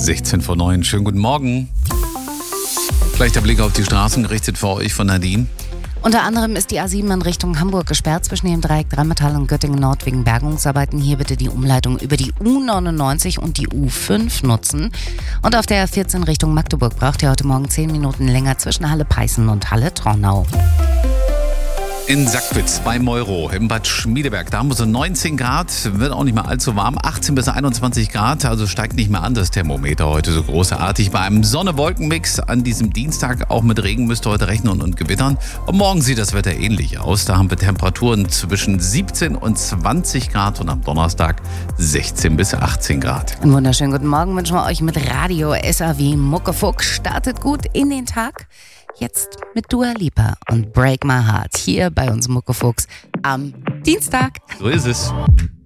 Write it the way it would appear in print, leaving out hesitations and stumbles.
16:09. Schönen guten Morgen. Gleich der Blick auf die Straßen gerichtet für euch von Nadine. Unter anderem ist die A7 in Richtung Hamburg gesperrt zwischen dem Dreieck Dreimetall und Göttingen Nord wegen Bergungsarbeiten. Hier bitte die Umleitung über die U99 und die U5 nutzen. Und auf der A14 Richtung Magdeburg braucht ihr heute Morgen 10 Minuten länger zwischen Halle Peißen und Halle Tornau. In Sackwitz bei Meuro im Bad Schmiedeberg. Da haben wir so 19 Grad, wird auch nicht mehr allzu warm. 18 bis 21 Grad, also steigt nicht mehr an das Thermometer heute so großartig. Bei einem Sonne-Wolken-Mix an diesem Dienstag, auch mit Regen müsst ihr heute rechnen und Gewittern. Und morgen sieht das Wetter ähnlich aus. Da haben wir Temperaturen zwischen 17 und 20 Grad und am Donnerstag 16 bis 18 Grad. Einen wunderschönen guten Morgen wünschen wir euch mit Radio SAW Muckefuck. Startet gut in den Tag. Jetzt mit Dua Lipa und Break My Heart hier bei uns Muckefucks am Dienstag. So ist es.